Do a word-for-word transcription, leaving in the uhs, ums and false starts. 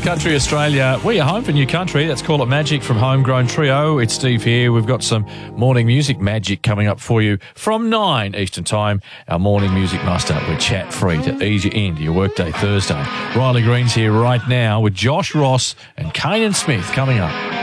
Country Australia. We're home for new country. Let's call it magic from Homegrown Trio. It's Steve here. We've got some morning music magic coming up for you from nine Eastern Time. Our morning music muster. We're chat free to ease you into your workday Thursday. Riley Green's here right now with Josh Ross and Kanan Smith coming up.